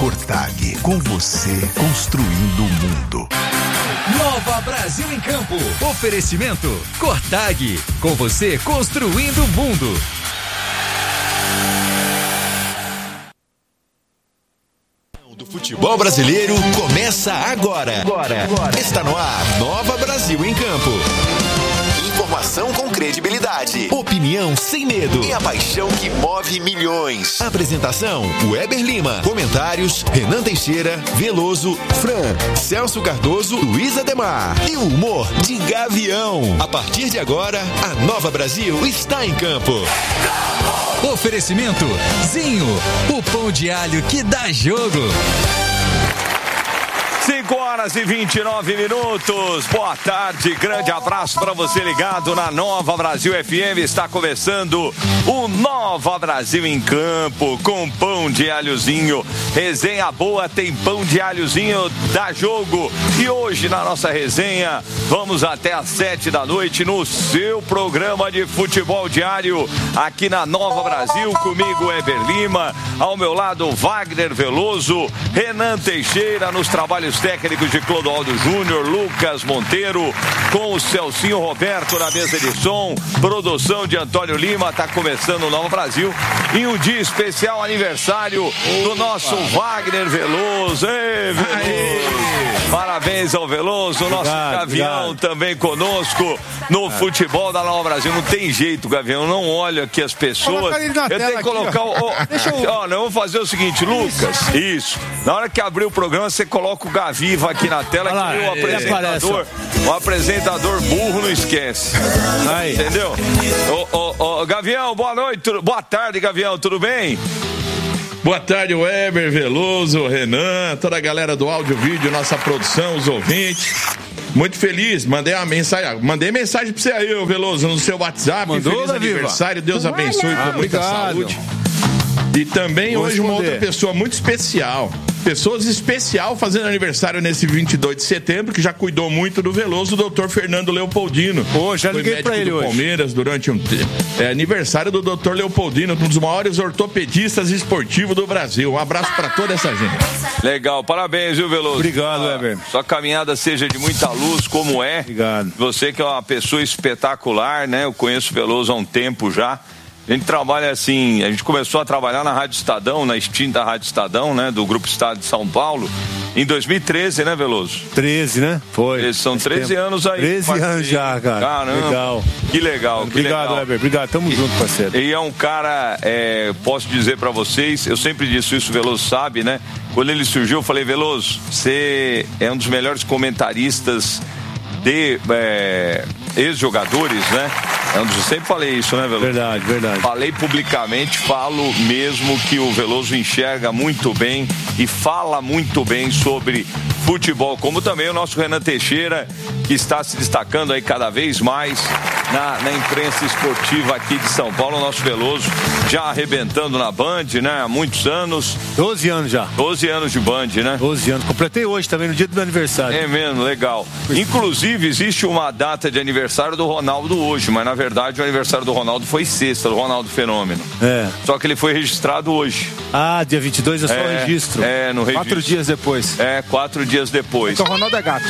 Cortag, com você construindo o mundo. Nova Brasil em Campo. Oferecimento Cortag, com você construindo o mundo. Do futebol brasileiro começa agora. Está no ar Nova Brasil em Campo. Informação com credibilidade, opinião sem medo e a paixão que move milhões. Apresentação: Weber Lima. Comentários: Renan Teixeira, Veloso, Fran, Celso Cardoso, Luiz Ademar. E o humor de Gavião. A partir de agora, a Nova Brasil está em campo. Oferecimento Zinho, o pão de alho que dá jogo. 5h29. Boa tarde, grande abraço para você ligado na Nova Brasil FM. Está começando o Nova Brasil em Campo com pão de alhozinho. Resenha boa, tem pão de alhozinho, dá jogo. E hoje na nossa resenha vamos até às 7 da noite no seu programa de futebol diário aqui na Nova Brasil. Comigo Weber Lima, ao meu lado Wagner Veloso, Renan Teixeira nos trabalhos técnicos de Clodoaldo Júnior, Lucas Monteiro, com o Celcinho Roberto na mesa de som, produção de Antônio Lima. Tá começando o Nova Brasil em um dia especial, aniversário do nosso Wagner Veloso. Ei, Veloso! Parabéns ao Veloso, o nosso Gavião também conosco no futebol da Nova Brasil. Não tem jeito, Gavião, não olha aqui as pessoas. Eu tenho que colocar Olha, eu vou fazer o seguinte, Lucas, isso. Na hora que abrir o programa, você coloca o Gaviva aqui na tela, que o apresentador burro não esquece. Aí. Entendeu? Gavião, boa noite, boa tarde, Gavião, tudo bem? Boa tarde, Weber, Veloso, Renan, toda a galera do áudio, vídeo, nossa produção, os ouvintes. Muito feliz, mandei mensagem pra você aí, Veloso, no seu WhatsApp. Mandou, feliz aniversário, Deus abençoe com muita saúde. E também hoje uma outra pessoa muito especial. Pessoas especial fazendo aniversário nesse 22 de setembro, que já cuidou muito do Veloso, o doutor Fernando Leopoldino. Já liguei pra ele hoje. Palmeiras durante um tempo. É aniversário do doutor Leopoldino, um dos maiores ortopedistas esportivos do Brasil. Um abraço pra toda essa gente. Legal, parabéns, viu, Veloso? Obrigado, Weber. Sua caminhada seja de muita luz, como é. Obrigado. Você que é uma pessoa espetacular, né? Eu conheço o Veloso há um tempo já. A gente trabalha assim, a gente começou a trabalhar na Rádio Estadão, na extinta Rádio Estadão, né? Do Grupo Estado de São Paulo, em 2013, né, Veloso? 13, né? Foi. São 13 anos aí. 13 anos já, cara. Caramba. Legal. Que legal. Obrigado, Weber. Obrigado. Tamo junto, parceiro. E é um cara, posso dizer pra vocês, eu sempre disse isso, o Veloso sabe, né? Quando ele surgiu, eu falei, Veloso, você é um dos melhores comentaristas de ex-jogadores, né? Eu sempre falei isso, né, Veloso? Verdade. Falei publicamente, falo mesmo que o Veloso enxerga muito bem e fala muito bem sobre futebol, como também o nosso Renan Teixeira, que está se destacando aí cada vez mais na imprensa esportiva aqui de São Paulo. O nosso Veloso já arrebentando na Band, né? Há muitos anos. 12 anos já. 12 anos de Band, né? 12 anos. Completei hoje também, no dia do meu aniversário. É mesmo, legal. Inclusive, existe uma data de aniversário do Ronaldo hoje, mas na verdade o aniversário do Ronaldo foi sexta, do Ronaldo Fenômeno. Só que ele foi registrado hoje. Dia 22 é só o registro. No registro. 4 dias depois. 4 dias depois. Então o Ronaldo é gato.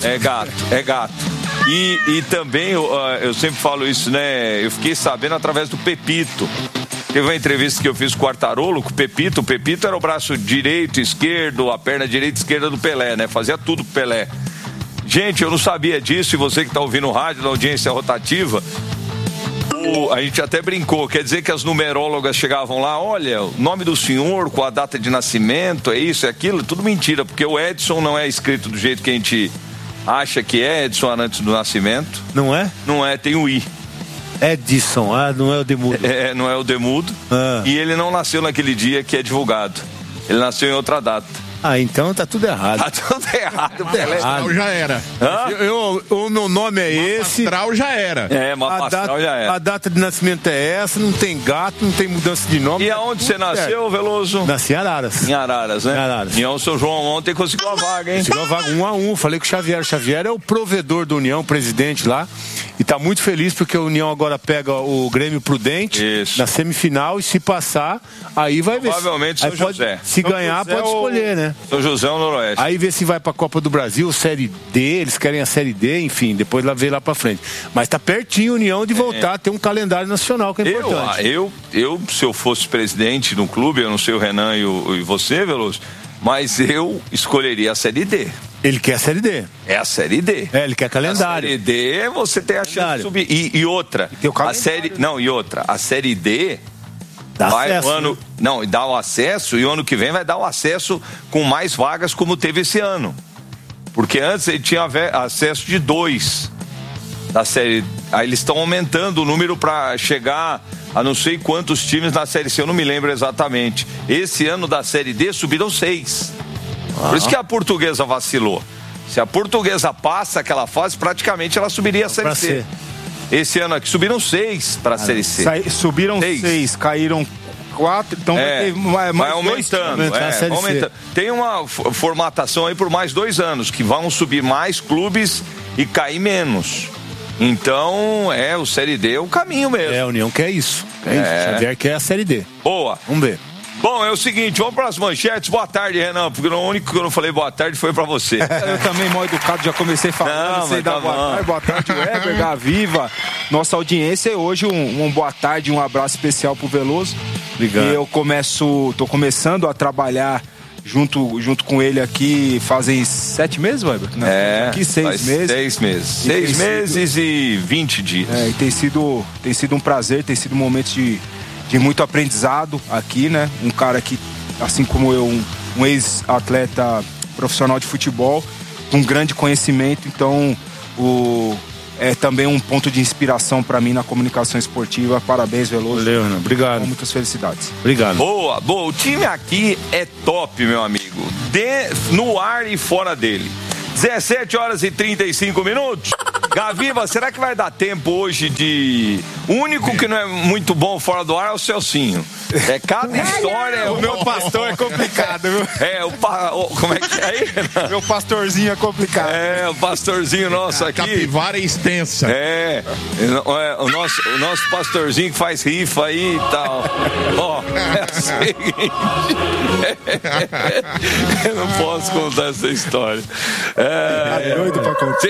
É gato. E também, eu sempre falo isso, né? Eu fiquei sabendo através do Pepito. Teve uma entrevista que eu fiz com o Quartarolo, com o Pepito. O Pepito era o braço direito, esquerdo, a perna direita e esquerda do Pelé, né? Fazia tudo com o Pelé. Gente, eu não sabia disso, e você que está ouvindo o rádio, na audiência rotativa, a gente até brincou, quer dizer que as numerólogas chegavam lá, olha, o nome do senhor, com a data de nascimento, é isso, é aquilo, tudo mentira, porque o Edson não é escrito do jeito que a gente acha que é, Edson antes do nascimento. Não é? Não é, tem o I. Edson, não é o Demudo. Não é o Demudo, e ele não nasceu naquele dia que é divulgado, ele nasceu em outra data. Então tá tudo errado. Tá tudo errado, Pelé. Astral já era. O meu nome é esse. Astral já era. Mapa astral já era. A data de nascimento é essa, não tem gato, não tem mudança de nome. E aonde você nasceu, Veloso? Nasci em Araras. Em Araras, né? Em Araras. E o São João ontem conseguiu a vaga, hein? Conseguiu a vaga 1-1, falei com o Xavier. O Xavier é o provedor da União, presidente lá. E tá muito feliz porque a União agora pega o Grêmio Prudente na semifinal e se passar, aí vai ver. Provavelmente São José. Se ganhar, pode escolher, né? São José ou Noroeste. Aí vê se vai pra Copa do Brasil, Série D, eles querem a Série D, enfim, depois lá vê lá pra frente. Mas tá pertinho a União de voltar a ter um calendário nacional, que é importante. Eu, se eu fosse presidente de um clube, eu não sei o Renan e você, Veloso, mas eu escolheria a Série D. Ele quer a Série D. É a Série D. Ele quer calendário. A Série D, você tem a chance de subir. E outra, a Série... Não, e outra, a Série D... Dá acesso, ano, não, dá o acesso e o ano que vem vai dar o acesso com mais vagas como teve esse ano. Porque antes ele tinha acesso de 2 da Série. Aí eles estão aumentando o número para chegar a não sei quantos times na Série C, eu não me lembro exatamente. Esse ano da Série D subiram 6. Por isso que a Portuguesa vacilou. Se a Portuguesa passa aquela fase, praticamente ela subiria a Série C. Esse ano aqui subiram 6 para a Série C. Subiram 6, caíram 4, então vai aumentando. Aumentando. Tem uma formatação aí por mais 2 anos, que vão subir mais clubes e cair menos. Então, o Série D é o caminho mesmo. A União quer isso. O Xavier quer a Série D. Boa. Vamos ver. Bom, é o seguinte, vamos para as manchetes. Boa tarde, Renan, porque o único que eu não falei boa tarde foi para você. Eu também, mal educado, já comecei falando. Boa tarde, Weber, Gaviva, nossa audiência. E hoje um boa tarde, um abraço especial pro Veloso. Obrigado. E eu tô começando a trabalhar junto com ele aqui fazem 7 meses, Weber? Aqui 6 meses. 6 meses. 6 meses e 20 dias. E tem sido um prazer, tem sido um momento de muito aprendizado aqui, né? Um cara que, assim como eu, um ex-atleta profissional de futebol, um grande conhecimento, então é também um ponto de inspiração para mim na comunicação esportiva. Parabéns, Veloso. Valeu, Renan. Obrigado. Com muitas felicidades. Obrigado. Boa. O time aqui é top, meu amigo. No ar e fora dele. 17 horas e 35 minutos. Gaviva, será que vai dar tempo hoje de... O único que não é muito bom fora do ar é o Celcinho. Cada história... O meu pastor é complicado, viu? Como é que é aí? Meu pastorzinho é complicado. O pastorzinho nosso aqui... A capivara é extensa. O nosso pastorzinho que faz rifa aí e tal. É o seguinte... Eu não posso contar essa história. Doido pra contar.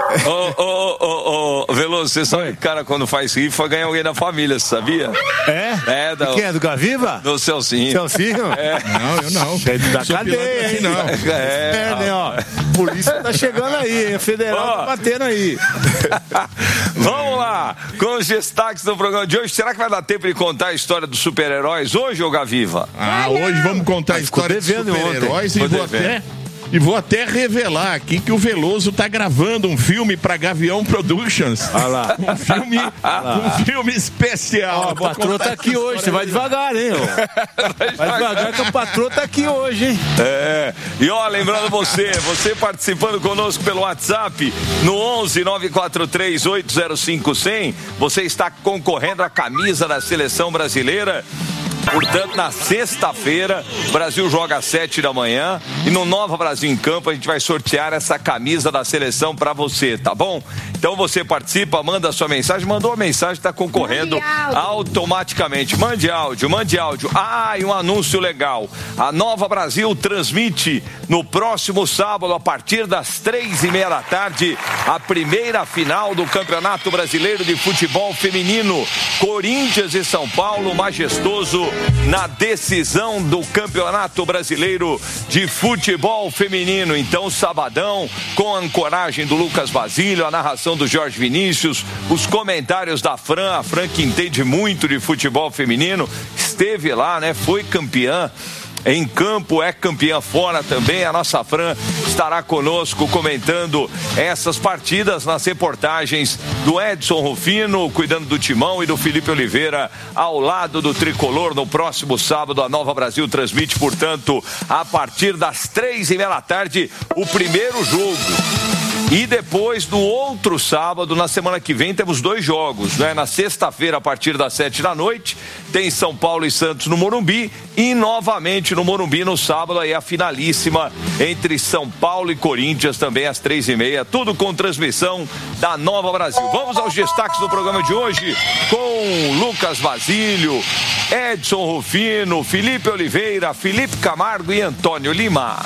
Veloso, você sabe que o cara quando faz rifa ganha alguém da família, você sabia? Quem é? Do Gaviva? Do Celcinho. Celcinho? Não, eu não. É da cadeia, hein? Não. Polícia tá chegando aí, hein? Federal tá batendo aí. Vamos lá, com os destaques do programa de hoje. Será que vai dar tempo de contar a história dos super-heróis hoje, ô Gaviva? Hoje vamos contar a história dos super-heróis e vou até revelar aqui que o Veloso tá gravando um filme pra Gavião Productions. Olha lá. Um filme especial. A patroa tá aqui hoje, você vai devagar, hein? Vai devagar que a patroa tá aqui hoje, hein? E lembrando você participando conosco pelo WhatsApp no 11 943 805 100, você está concorrendo à camisa da Seleção Brasileira. Portanto, na sexta-feira, o Brasil joga às 7 da manhã e no Nova Brasil em Campo a gente vai sortear essa camisa da seleção para você, tá bom? Então você participa, manda a sua mensagem, mandou a mensagem, está concorrendo automaticamente. Mande áudio. E um anúncio legal. A Nova Brasil transmite no próximo sábado, a partir das 3:30 da tarde, a primeira final do Campeonato Brasileiro de Futebol Feminino. Corinthians e São Paulo, majestoso, na decisão do Campeonato Brasileiro de Futebol Feminino. Então, sabadão, com a ancoragem do Lucas Basílio, a narração do Jorge Vinícius, os comentários da Fran, a Fran que entende muito de futebol feminino, esteve lá, né? Foi campeã em campo, é campeã fora também. A nossa Fran estará conosco comentando essas partidas nas reportagens do Edson Rufino, cuidando do Timão, e do Felipe Oliveira ao lado do Tricolor. No próximo sábado, a Nova Brasil transmite, portanto, a partir das 15h30, o primeiro jogo. E depois, no outro sábado, na semana que vem, temos 2 jogos, né? Na sexta-feira, a partir das 7h, tem São Paulo e Santos no Morumbi. E novamente no Morumbi, no sábado, aí a finalíssima entre São Paulo e Corinthians, também às 3h30. Tudo com transmissão da Nova Brasil. Vamos aos destaques do programa de hoje com Lucas Basílio, Edson Rufino, Felipe Oliveira, Felipe Camargo e Antônio Lima.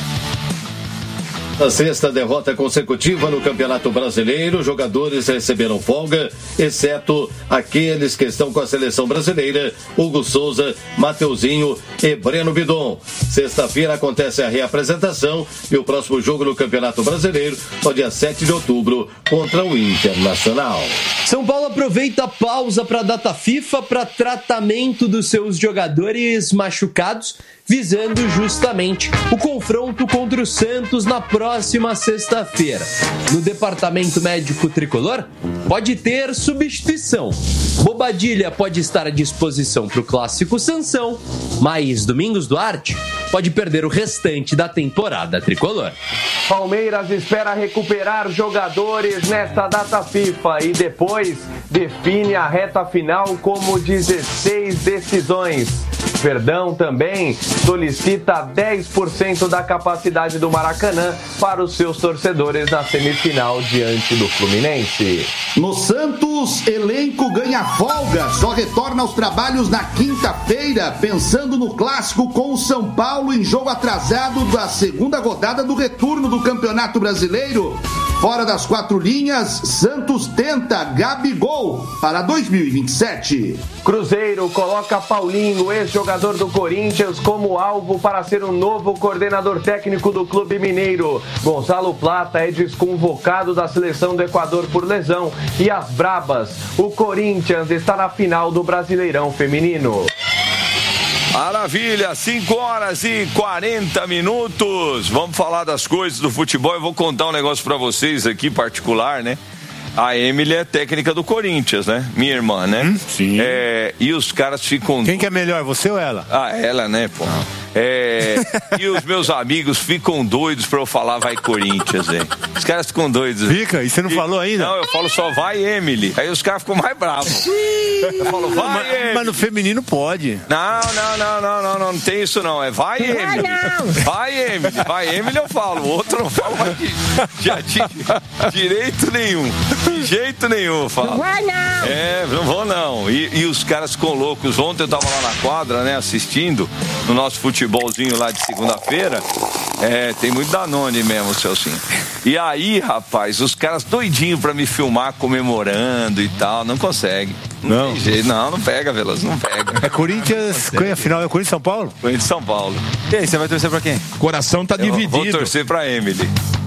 A sexta derrota consecutiva no Campeonato Brasileiro, jogadores receberam folga, exceto aqueles que estão com a seleção brasileira, Hugo Souza, Mateuzinho e Breno Bidon. Sexta-feira acontece a reapresentação e o próximo jogo no Campeonato Brasileiro, no dia 7 de outubro, contra o Internacional. São Paulo aproveita a pausa para a data FIFA para tratamento dos seus jogadores machucados, visando justamente o confronto contra o Santos na próxima sexta-feira. No departamento médico tricolor, pode ter substituição. Bobadilha pode estar à disposição para o clássico Sansão, mas Domingos Duarte pode perder o restante da temporada tricolor. Palmeiras espera recuperar jogadores nesta data FIFA e depois define a reta final como 16 decisões. Verdão também solicita 10% da capacidade do Maracanã para os seus torcedores na semifinal diante do Fluminense. No Santos, elenco ganha folga, só retorna aos trabalhos na quinta-feira, pensando no clássico com o São Paulo em jogo atrasado da segunda rodada do retorno do Campeonato Brasileiro. Fora das 4 linhas, Santos tenta Gabigol para 2027. Cruzeiro coloca Paulinho, ex-jogador do Corinthians, como alvo para ser o novo coordenador técnico do clube mineiro. Gonzalo Plata é desconvocado da seleção do Equador por lesão. E as brabas, o Corinthians está na final do Brasileirão Feminino. Maravilha, 5h40. Vamos falar das coisas do futebol. Eu vou contar um negócio pra vocês aqui, particular, né? A Emily é técnica do Corinthians, né? Minha irmã, né? Sim. E os caras ficam... Quem que é melhor, você ou ela? Ela, né, pô? E os meus amigos ficam doidos pra eu falar vai Corinthians, hein? Os caras ficam doidos. Fica? E você não falou ainda? Não, eu falo só vai Emily. Aí os caras ficam mais bravos. Eu falo vai Emily. Mas no feminino pode. Não tem isso não. É vai Emily. Vai Emily. Vai Emily eu falo. O outro não falo mais direito nenhum. De jeito nenhum eu falo. Não vai não. Não vou não. E os caras ficam loucos. Ontem eu tava lá na quadra, né, assistindo no nosso futebolzinho lá de segunda-feira. Tem muito Danone mesmo, Celcinho. E aí, rapaz, os caras doidinhos pra me filmar comemorando e tal, não consegue. Não tem jeito, não pega, Veloso, não pega. É Corinthians, a final é Corinthians São Paulo? Corinthians São Paulo. E aí, você vai torcer pra quem? O coração tá dividido. Vou torcer pra Emily.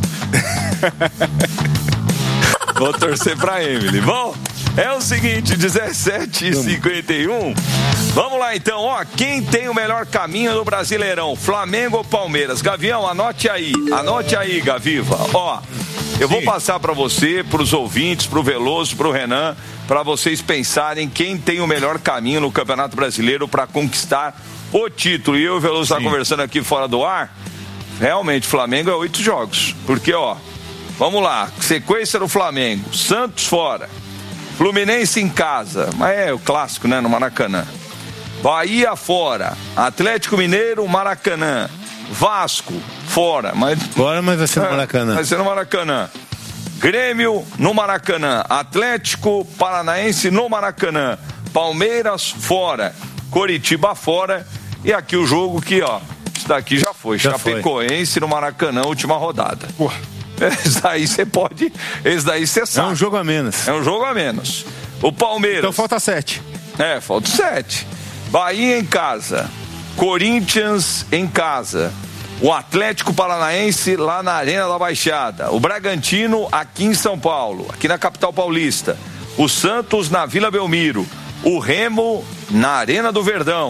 Vou torcer pra Emily. Bom, é o seguinte, 17h51. Vamos lá então, quem tem o melhor caminho no Brasileirão? Flamengo ou Palmeiras? Gavião, anote aí, Gaviva. Eu vou passar para você, para os ouvintes, para o Veloso, para o Renan, para vocês pensarem quem tem o melhor caminho no Campeonato Brasileiro para conquistar o título. E eu e o Veloso tá conversando aqui fora do ar. Realmente, Flamengo é 8 jogos. Porque, vamos lá, sequência do Flamengo, Santos fora, Fluminense em casa, mas é o clássico, né, no Maracanã. Bahia fora, Atlético Mineiro, Maracanã, Vasco fora, mas vai ser no Maracanã. Vai ser no Maracanã. Grêmio no Maracanã, Atlético Paranaense no Maracanã, Palmeiras fora, Coritiba fora, e aqui o jogo que, isso daqui já foi, Chapecoense no Maracanã, última rodada. Porra. Esse daí você sabe. É um jogo a menos. O Palmeiras. Então falta 7. Falta 7. Bahia em casa, Corinthians em casa, o Atlético Paranaense lá na Arena da Baixada, o Bragantino aqui em São Paulo, aqui na capital paulista, o Santos na Vila Belmiro, o Remo na Arena do Verdão,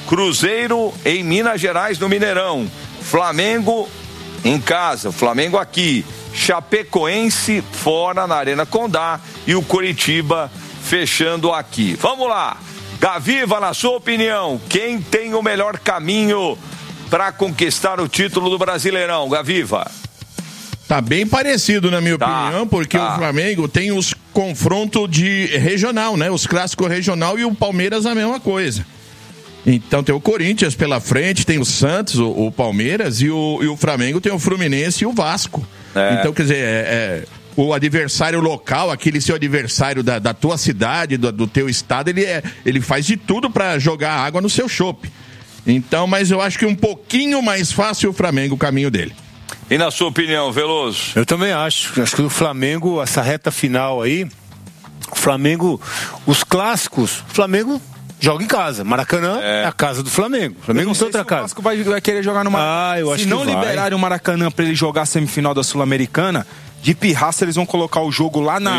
Cruzeiro em Minas Gerais, no Mineirão. Flamengo em casa, Flamengo aqui. Chapecoense fora na Arena Condá e o Coritiba fechando aqui. Vamos lá. Gaviva, na sua opinião, quem tem o melhor caminho para conquistar o título do Brasileirão? Gaviva. Tá bem parecido, na minha opinião, porque o Flamengo tem os confrontos de regional, né? Os clássicos regional, e o Palmeiras a mesma coisa. Então tem o Corinthians pela frente, tem o Santos, o Palmeiras, e o Flamengo tem o Fluminense e o Vasco. Então, quer dizer, o adversário local, aquele seu adversário da tua cidade, do teu estado, ele faz de tudo para jogar água no seu chope. Então, mas eu acho que um pouquinho mais fácil o Flamengo, o caminho dele. E na sua opinião, Veloso? Eu também acho. Acho que o Flamengo, essa reta final aí, o Flamengo, os clássicos, o Flamengo joga em casa. Maracanã é a casa do Flamengo. O Flamengo não tem outra casa. O Vasco vai querer jogar no Maracanã. Eu acho se que não liberarem o Maracanã pra ele jogar a semifinal da Sul-Americana, de pirraça eles vão colocar o jogo lá na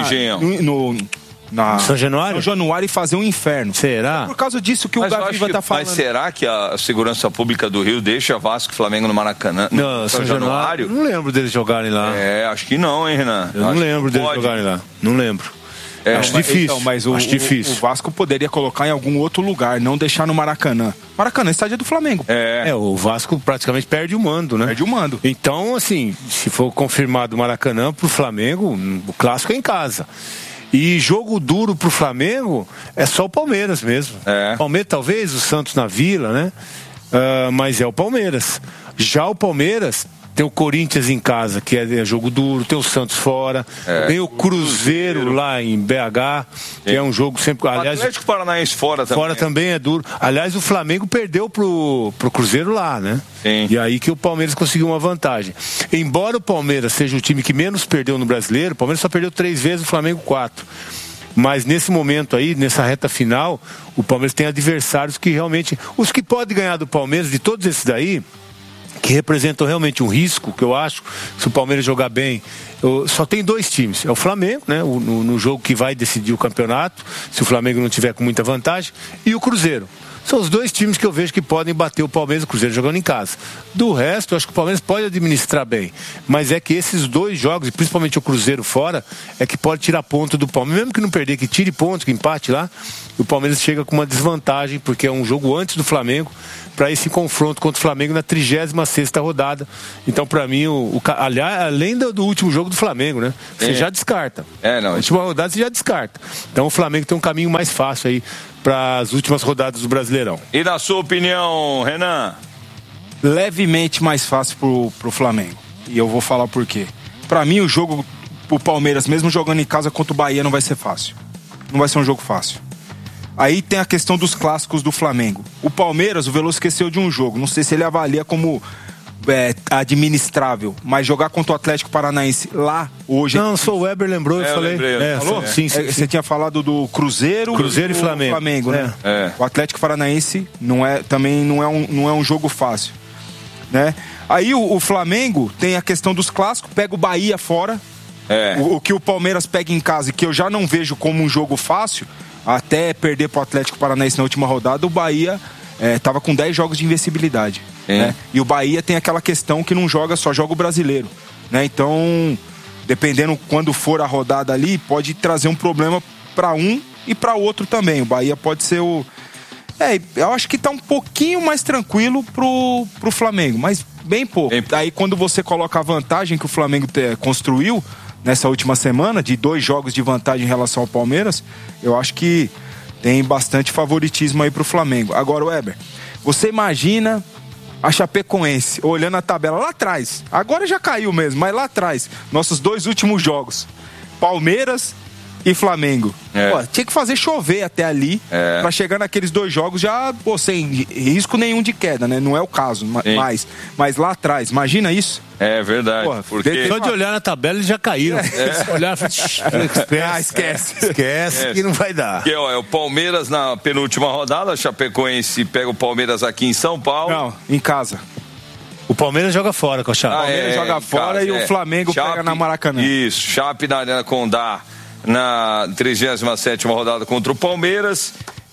São Januário? São Januário e fazer um inferno. Será? É por causa disso que o Gaviva tá falando. Mas será que a segurança pública do Rio deixa Vasco e Flamengo no Maracanã? Não, São Januário? Não lembro deles jogarem lá. Acho que não, hein, Renan? Eu não lembro deles jogarem lá. Não lembro. Acho difícil. Então, mas acho difícil. O Vasco poderia colocar em algum outro lugar, não deixar no Maracanã. Maracanã, estádio é do Flamengo. O Vasco praticamente perde o mando, né? Perde o mando. Então, assim, se for confirmado o Maracanã pro Flamengo, o clássico é em casa. E jogo duro pro Flamengo é só o Palmeiras mesmo. Palmeiras, talvez, o Santos na Vila, né? Mas é o Palmeiras. Já o Palmeiras tem o Corinthians em casa, que é jogo duro, tem o Santos fora, tem o Cruzeiro lá em BH, que é um jogo sempre... Aliás, o Atlético Paranaense fora também. Fora também é duro. Aliás, o Flamengo perdeu pro Cruzeiro lá, né? Sim. E aí que o Palmeiras conseguiu uma vantagem. Embora o Palmeiras seja o time que menos perdeu no Brasileiro, o Palmeiras só perdeu 3 vezes, o Flamengo 4. Mas nesse momento aí, nessa reta final, o Palmeiras tem adversários que realmente... Os que podem ganhar do Palmeiras, de todos esses daí, que representam realmente um risco, que eu acho, se o Palmeiras jogar bem, só tem 2 times. É o Flamengo, né? No jogo que vai decidir o campeonato, se o Flamengo não tiver com muita vantagem, e o Cruzeiro. São os 2 times que eu vejo que podem bater o Palmeiras e o Cruzeiro jogando em casa. Do resto, eu acho que o Palmeiras pode administrar bem. Mas é que esses 2 jogos, e principalmente o Cruzeiro fora, é que pode tirar ponto do Palmeiras. Mesmo que não perder, que tire ponto, que empate lá, o Palmeiras chega com uma desvantagem, porque é um jogo antes do Flamengo, para esse confronto contra o Flamengo na 36ª rodada. Então, para mim, além do último jogo do Flamengo, né? Você já descarta. Na última rodada você já descarta. Então, o Flamengo tem um caminho mais fácil aí para as últimas rodadas do Brasileirão. E na sua opinião, Renan? Levemente mais fácil pro Flamengo. E eu vou falar por quê. Para mim, o jogo pro Palmeiras, mesmo jogando em casa contra o Bahia, não vai ser fácil. Não vai ser um jogo fácil. Aí tem a questão dos clássicos do Flamengo. O Palmeiras, o Veloso esqueceu de um jogo. Não sei se ele avalia como administrável, mas jogar contra o Atlético Paranaense lá hoje... Não, sou o Weber, lembrou, eu falei. Falou? Sim. Você tinha falado do Cruzeiro e Flamengo, né? O Atlético Paranaense também não é um jogo fácil, né? Aí o Flamengo tem a questão dos clássicos, pega o Bahia fora, o que o Palmeiras pega em casa e que eu já não vejo como um jogo fácil, até perder pro Atlético Paranaense na última rodada, o Bahia tava com 10 jogos de invencibilidade. Né? E o Bahia tem aquela questão que não só joga o brasileiro, né? Então, dependendo quando for a rodada ali, pode trazer um problema para um e para outro também. O Bahia pode ser eu acho que tá um pouquinho mais tranquilo pro Flamengo, mas bem pouco. Aí quando você coloca a vantagem que o Flamengo construiu nessa última semana, de 2 jogos de vantagem em relação ao Palmeiras, eu acho que tem bastante favoritismo aí pro Flamengo. Agora, Weber, você imagina a Chapecoense olhando a tabela lá atrás, agora já caiu mesmo, mas lá atrás, nossos 2 últimos jogos, Palmeiras e Flamengo. Tinha que fazer chover até ali pra chegar naqueles 2 jogos já sem risco nenhum de queda, né? Não é o caso, mas lá atrás, imagina isso. É verdade. Porque... Só de olhar na tabela eles já caíram. Olhar, esquece que não vai dar. Porque, é o Palmeiras na penúltima rodada, a Chapecoense pega o Palmeiras aqui em São Paulo. Não, em casa. O Palmeiras joga fora com a Chape. O Palmeiras joga fora e o Flamengo pega na Maracanã. Isso, Chape na Arena Condá na 37ª rodada contra o Palmeiras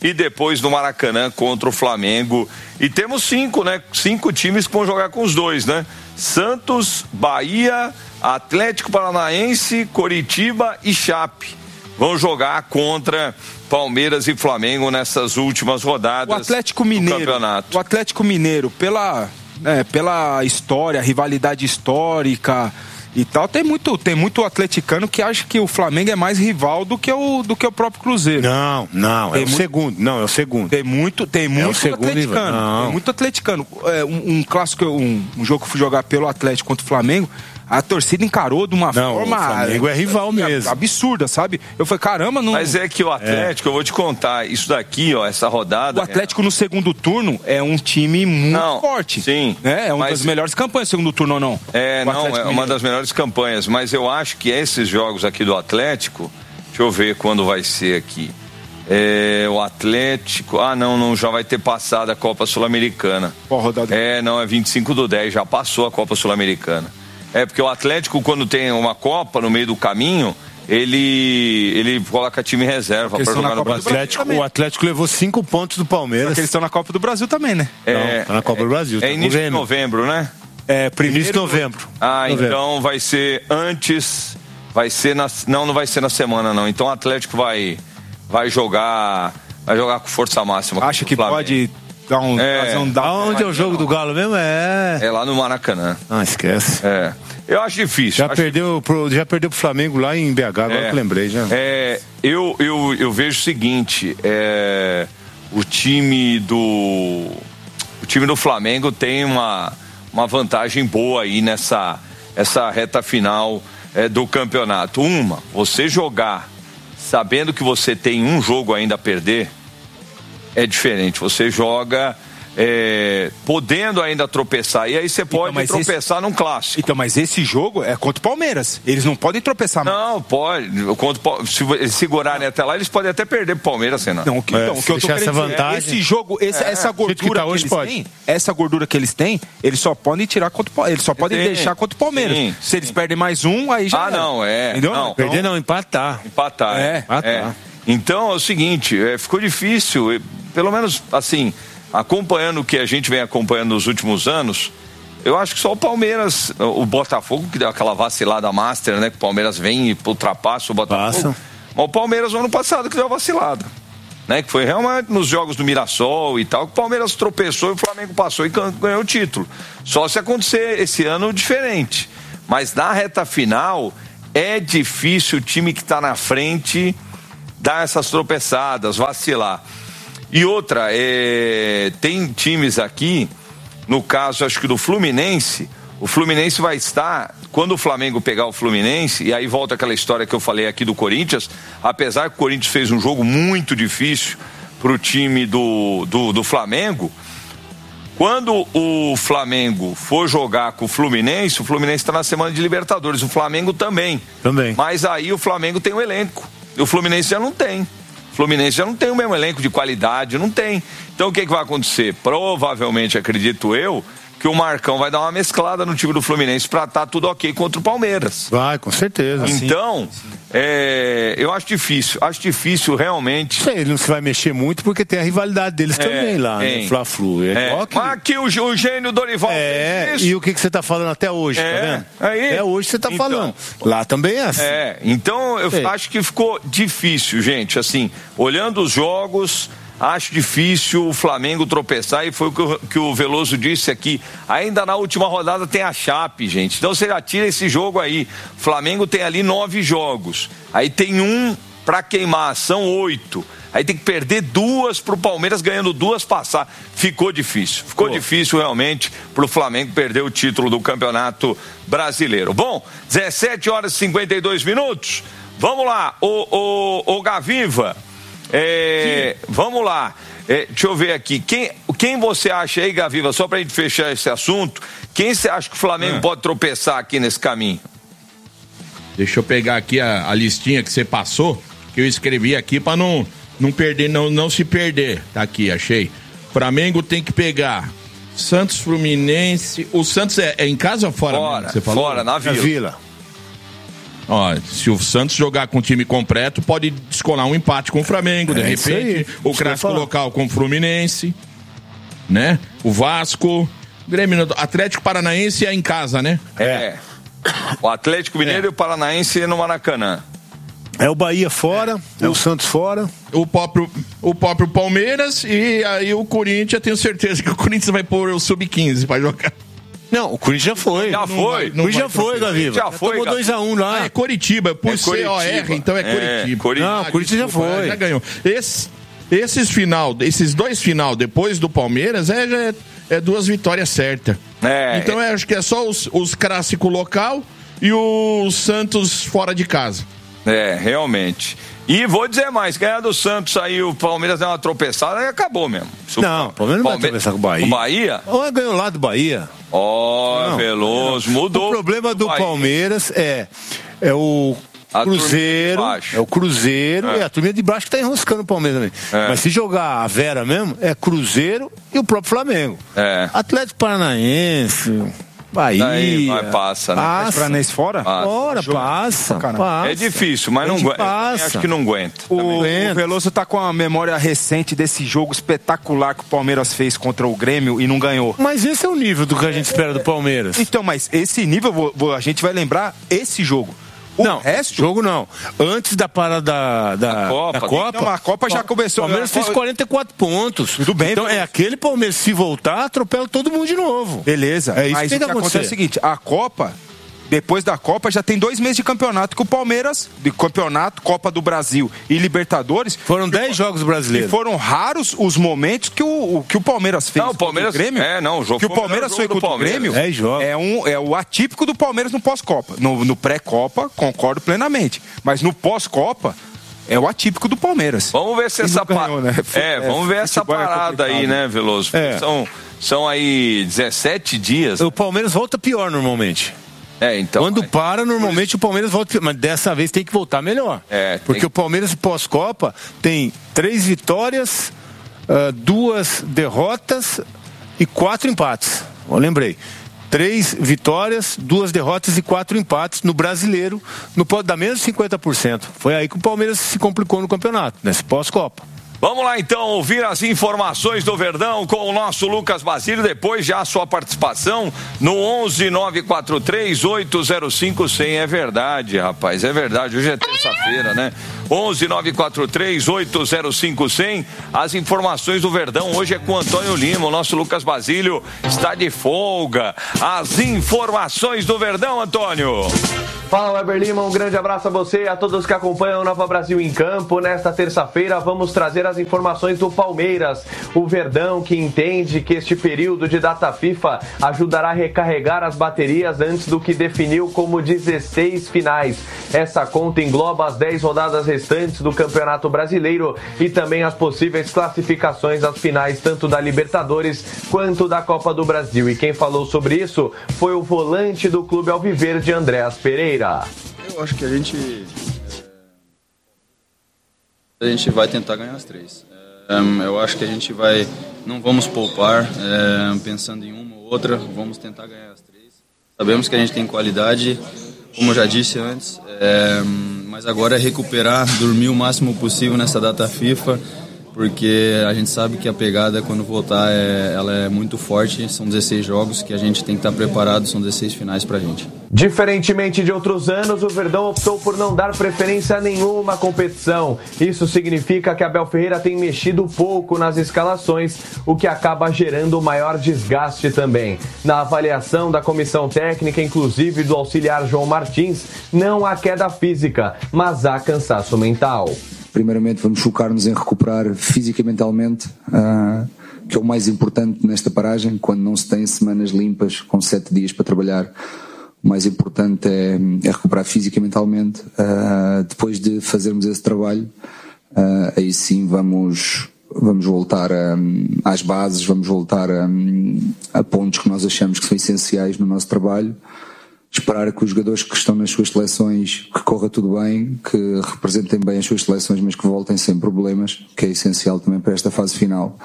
e depois no Maracanã contra o Flamengo. E temos 5, né? 5 times que vão jogar com os dois, né? Santos, Bahia, Atlético Paranaense, Coritiba e Chape vão jogar contra Palmeiras e Flamengo nessas últimas rodadas do campeonato. O Atlético Mineiro, pela história, rivalidade histórica e tal, tem muito atleticano que acha que o Flamengo é mais rival do que o próprio Cruzeiro. Não, é o segundo. Não, é o segundo. Tem muito atleticano. Tem muito atleticano. Um clássico, um jogo que eu fui jogar pelo Atlético contra o Flamengo, a torcida encarou de uma forma... O Flamengo é rival mesmo. Absurda, sabe? Eu falei, caramba... Não... Mas é que o Atlético, eu vou te contar, isso daqui, ó, essa rodada... O Atlético no segundo turno é um time muito forte. Sim. É uma das melhores campanhas no segundo turno, ou não? É uma das melhores campanhas, mas eu acho que esses jogos aqui do Atlético... Deixa eu ver quando vai ser aqui. O Atlético... não, já vai ter passado a Copa Sul-Americana. Qual rodada? É 25/10, já passou a Copa Sul-Americana. Porque o Atlético, quando tem uma Copa no meio do caminho, ele coloca time reserva para jogar no Brasil. O Atlético levou 5 pontos do Palmeiras. Porque eles estão na Copa do Brasil também, né? Tá na Copa do Brasil. É início de novembro, né? Início de novembro. Então vai ser antes, não vai ser na semana, não. Então o Atlético vai jogar com força máxima. Acha que pode... Onde é o jogo do Galo mesmo? É lá no Maracanã. Esquece. Eu acho difícil. Já perdeu pro Flamengo lá em BH, agora que lembrei já. Eu vejo o seguinte, o time do Flamengo tem uma vantagem boa aí nessa reta final do campeonato. Você jogar sabendo que você tem um jogo ainda a perder, é diferente, você joga podendo ainda tropeçar, e aí você pode tropeçar num clássico. Então, mas esse jogo é contra o Palmeiras, eles não podem tropeçar mais. Não, pode, se eles segurarem até lá, eles podem até perder pro Palmeiras, Renan. Não, o que eu tô querendo dizer, esse jogo, essa gordura que eles têm, essa gordura que eles têm, eles só podem tirar contra o Palmeiras, eles só podem deixar contra o Palmeiras. Sim. Se eles perdem mais um, aí já entendeu? Não, perder não, empatar. Então é o seguinte, ficou difícil, pelo menos assim, acompanhando o que a gente vem acompanhando nos últimos anos, eu acho que só o Palmeiras, o Botafogo, que deu aquela vacilada master, né? Que o Palmeiras vem e ultrapassa o Botafogo. Mas o Palmeiras no ano passado que deu a vacilada, né? Que foi realmente nos jogos do Mirassol e tal, que o Palmeiras tropeçou e o Flamengo passou e ganhou o título. Só se acontecer esse ano diferente. Mas na reta final, é difícil o time que está na frente dar essas tropeçadas, vacilar. E outra, tem times aqui, no caso acho que do Fluminense, o Fluminense vai estar, quando o Flamengo pegar o Fluminense, e aí volta aquela história que eu falei aqui do Corinthians, apesar que o Corinthians fez um jogo muito difícil pro time do Flamengo, quando o Flamengo for jogar com o Fluminense está na semana de Libertadores, o Flamengo também. Mas aí o Flamengo tem um elenco, e o Fluminense já não tem. O Fluminense já não tem o mesmo elenco de qualidade, não tem. Então o que vai acontecer? Provavelmente, acredito eu, que o Marcão vai dar uma mesclada no time do Fluminense pra estar tudo ok contra o Palmeiras. Vai, com certeza. Então, eu acho difícil realmente. Ele não se vai mexer muito porque tem a rivalidade deles também lá, né? Fla-Flu. Mas aqui o gênio Dorival fez isso. E o que você tá falando até hoje, tá vendo? Até hoje você tá falando. Lá também é assim. Então eu acho que ficou difícil, gente, assim, olhando os jogos, acho difícil o Flamengo tropeçar, e foi o que o Veloso disse aqui. Ainda na última rodada tem a Chape, gente. Então você já tira esse jogo aí. O Flamengo tem ali 9 jogos. Aí tem um pra queimar, são 8. Aí tem que perder 2 pro Palmeiras, ganhando 2 passar. Ficou difícil. Ficou difícil realmente pro Flamengo perder o título do Campeonato Brasileiro. Bom, 17h52. Vamos lá, o Gaviva. Vamos lá, deixa eu ver aqui, quem você acha aí, Gaviva, só pra gente fechar esse assunto, quem você acha que o Flamengo pode tropeçar aqui nesse caminho? Deixa eu pegar aqui a listinha que você passou, que eu escrevi aqui pra não perder, não se perder. Tá aqui, achei. Flamengo tem que pegar Santos, Fluminense. O Santos é em casa ou fora? Fora, na Vila. Ó, se o Santos jogar com o time completo, pode descolar um empate com o Flamengo, de repente, o clássico local com o Fluminense, né? O Vasco, Grêmio, Atlético Paranaense é em casa, né? O Atlético Mineiro e o Paranaense no Maracanã. É o Bahia fora, o Santos fora. O próprio Palmeiras e aí o Corinthians, tenho certeza que o Corinthians vai pôr o Sub-15 pra jogar. Não, o Corinthians já foi. Já foi. O Corinthians já foi, Gaviva. Já foi. Tomou 2-1 lá. É Coritiba, por COR, então é Coritiba. Não, o Corinthians já foi. Já ganhou. Esses dois final depois do Palmeiras é 2 vitórias certas. Então eu acho que é só os clássicos local e o Santos fora de casa. Realmente. E vou dizer mais, ganhar do Santos aí, o Palmeiras deu uma tropeçada e acabou mesmo. Não, o Palmeiras não vai tropeçar com o Bahia. O Bahia? Ganhou lá do Bahia. Veloso, mudou. O problema do Palmeiras é o Cruzeiro, o Cruzeiro e a turminha de baixo que tá enroscando o Palmeiras também. Mas se jogar a Vera mesmo, é Cruzeiro e o próprio Flamengo. Atlético Paranaense, Bahia. Daí passa, né? Atlético Paranaense fora? Passa. É difícil, mas não aguenta. Acho que não aguenta. O Veloso tá com a memória recente desse jogo espetacular que o Palmeiras fez contra o Grêmio e não ganhou. Mas esse é o nível do que a gente espera do Palmeiras. Então, mas esse nível, a gente vai lembrar esse jogo. Jogo não. Antes da parada da Copa. Não, a Copa já começou. O Palmeiras fez 44 pontos. Tudo bem. Então é aquele Palmeiras, se voltar, atropela todo mundo de novo. Beleza. Mas o que acontece é o seguinte, a Copa, depois da Copa, já tem 2 meses de campeonato que o Palmeiras, de campeonato, Copa do Brasil e Libertadores. Foram 10 jogos brasileiros. E foram raros os momentos que o Palmeiras fez. Não, o Palmeiras. Grêmio, o jogo que o Palmeiras foi contra o Grêmio. É o atípico do Palmeiras no pós-Copa. No pré-Copa, concordo plenamente. Mas no pós-Copa, é o atípico do Palmeiras. Vamos ver se essa vamos ver essa parada aí, né, Veloso? São aí 17 dias. O Palmeiras volta pior normalmente. Então. Quando para, normalmente o Palmeiras volta, mas dessa vez tem que voltar melhor. Porque o Palmeiras pós-Copa tem 3 vitórias, 2 derrotas e 4 empates. Eu lembrei. 3 vitórias, 2 derrotas e 4 empates no Brasileiro, dá menos de 50%. Foi aí que o Palmeiras se complicou no campeonato, nesse pós-Copa. Vamos lá então ouvir as informações do Verdão com o nosso Lucas Basílio, depois já a sua participação no 11-943-805-100. É verdade, rapaz, é verdade, hoje é terça-feira, né? 11-943-805-100. As informações do Verdão hoje é com o Antônio Lima, o nosso Lucas Basílio está de folga. As informações do Verdão, Antônio. Fala, Weber Lima, um grande abraço a você e a todos que acompanham o Nova Brasil em Campo. Nesta terça-feira vamos trazer as informações do Palmeiras. O Verdão, que entende que este período de data FIFA ajudará a recarregar as baterias antes do que definiu como 16 finais. Essa conta engloba as 10 rodadas restantes do Campeonato Brasileiro e também as possíveis classificações às finais tanto da Libertadores quanto da Copa do Brasil. E quem falou sobre isso foi o volante do Clube Alviverde, Andréas Pereira. Eu acho que a gente vai tentar ganhar as 3. Eu acho que a gente não vamos poupar pensando em uma ou outra, vamos tentar ganhar as 3. Sabemos que a gente tem qualidade, como eu já disse antes, mas agora é recuperar, dormir o máximo possível nessa data FIFA, porque a gente sabe que a pegada quando voltar ela é muito forte, são 16 jogos que a gente tem que estar preparado, são 16 finais pra gente. Diferentemente de outros anos, o Verdão optou por não dar preferência a nenhuma competição. Isso significa que Abel Ferreira tem mexido pouco nas escalações, o que acaba gerando maior desgaste também. Na avaliação da comissão técnica, inclusive do auxiliar João Martins, não há queda física, mas há cansaço mental. Primeiramente vamos focar-nos em recuperar física e mentalmente, que é o mais importante nesta paragem, quando não se tem semanas limpas com 7 dias para trabalhar. O mais importante é recuperar física e mentalmente. Depois de fazermos esse trabalho, aí sim vamos voltar às bases, vamos voltar a pontos que nós achamos que são essenciais no nosso trabalho. Esperar que os jogadores que estão nas suas seleções, que corra tudo bem, que representem bem as suas seleções, mas que voltem sem problemas, que é essencial também para esta fase final.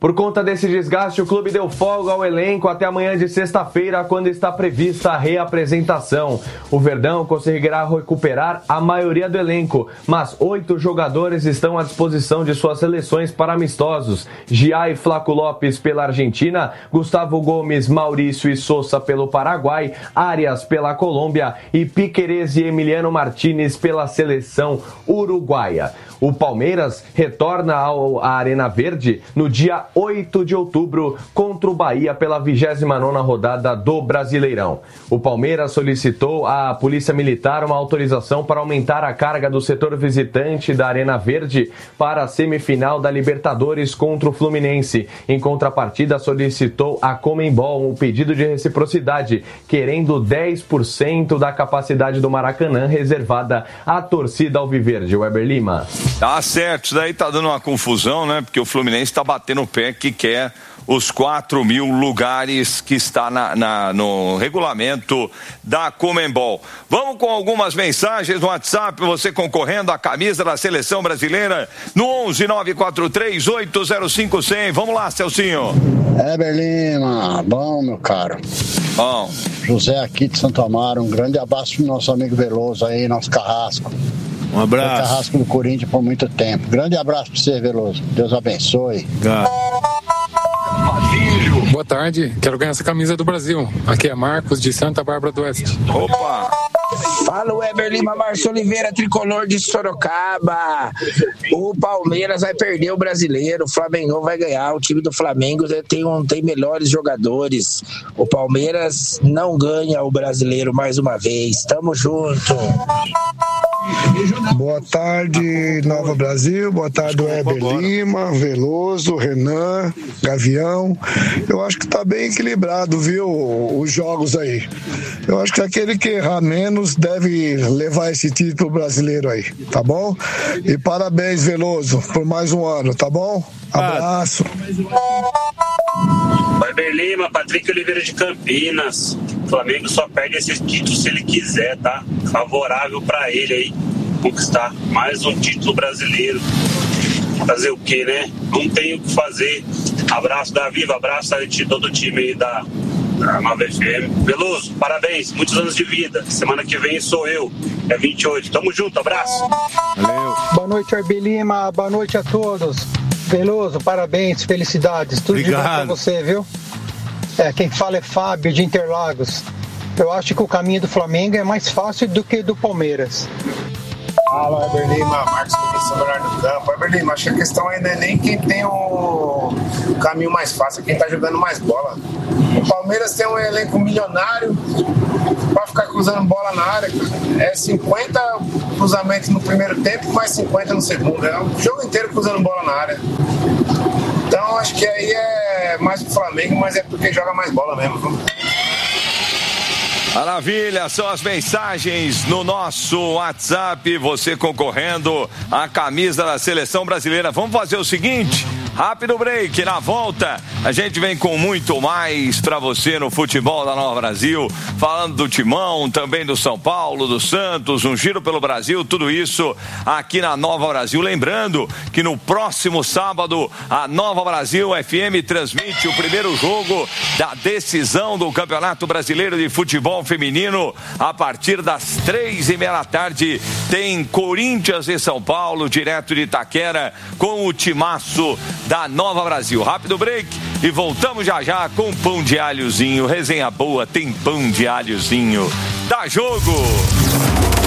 Por conta desse desgaste, o clube deu folga ao elenco até amanhã de sexta-feira, quando está prevista a reapresentação. O Verdão conseguirá recuperar a maioria do elenco, mas 8 jogadores estão à disposição de suas seleções para amistosos. Gia e Flaco Lopes pela Argentina, Gustavo Gomes, Maurício e Sousa pelo Paraguai, Arias pela Colômbia e Piquerez e Emiliano Martínez pela seleção uruguaia. O Palmeiras retorna à Arena Verde no dia 8 de outubro contra o Bahia pela 29ª rodada do Brasileirão. O Palmeiras solicitou à Polícia Militar uma autorização para aumentar a carga do setor visitante da Arena Verde para a semifinal da Libertadores contra o Fluminense. Em contrapartida, solicitou à Conmebol um pedido de reciprocidade, querendo 10% da capacidade do Maracanã reservada à torcida alviverde. Weber Lima. Tá certo, isso daí tá dando uma confusão, né? Porque o Fluminense tá batendo o pé que quer os 4.000 lugares que está no regulamento da Conmebol. Vamos com algumas mensagens no WhatsApp, você concorrendo à camisa da Seleção Brasileira no 11-943-805-100. Vamos lá, Celcinho. Weber Lima, bom, meu caro. Bom. José aqui de Santo Amaro, um grande abraço pro nosso amigo Veloso aí, nosso Carrasco. Um abraço. Foi Carrasco do Corinthians por muito tempo. Grande abraço pra você, Veloso. Deus abençoe. Boa tarde, quero ganhar essa camisa do Brasil. Aqui é Marcos de Santa Bárbara do Oeste. Opa! Fala, Weber Lima, Márcio Oliveira, tricolor de Sorocaba. O Palmeiras vai perder o Brasileiro, o Flamengo vai ganhar. O time do Flamengo tem melhores jogadores. O Palmeiras não ganha o Brasileiro mais uma vez. Tamo junto. Boa tarde, Nova Brasil. Boa tarde, Weber Lima, Veloso, Renan, Gavião. Eu acho que tá bem equilibrado, viu, os jogos aí. Eu acho que aquele que errar menos deve levar esse título brasileiro aí, tá bom? E parabéns, Veloso, por mais um ano, tá bom? Abraço. Weber Lima, Patrick Oliveira de Campinas. O Flamengo só perde esse título se ele quiser, tá? Favorável pra ele aí conquistar mais um título brasileiro. Fazer o quê, né? Não tem o que fazer. Abraço da Viva, abraço a todo o time aí da Nova FM. Veloso, parabéns, muitos anos de vida. Semana que vem sou eu, é 28. Tamo junto, abraço. Valeu. Boa noite, Weber Lima, boa noite a todos. Veloso, parabéns, felicidades, tudo de bom pra você, viu? Quem fala é Fábio de Interlagos. Eu acho que o caminho do Flamengo é mais fácil do que do Palmeiras. Fala, Weber Lima, Marcos São Bernardo do Campo. Weber Lima, acho que a questão ainda é nem quem tem o caminho mais fácil, é quem tá jogando mais bola. O Palmeiras tem um elenco milionário pra ficar cruzando bola na área. É 50 cruzamentos no primeiro tempo, mais 50 no segundo. É o jogo inteiro cruzando bola na área. Então acho que aí é mais pro Flamengo, mas é porque joga mais bola mesmo. Maravilha, são as mensagens no nosso WhatsApp, você concorrendo à camisa da Seleção Brasileira. Vamos fazer o seguinte, rápido break, na volta a gente vem com muito mais pra você no futebol da Nova Brasil, falando do Timão, também do São Paulo, do Santos, um giro pelo Brasil, tudo isso aqui na Nova Brasil. Lembrando que no próximo sábado a Nova Brasil FM transmite o primeiro jogo da decisão do Campeonato Brasileiro de Futebol Feminino. A partir das 3:30 da tarde tem Corinthians e São Paulo, direto de Itaquera, com o timaço da Nova Brasil. Rápido break e voltamos já já com Pão de Alhozinho. Resenha boa, tem Pão de Alhozinho. Dá jogo!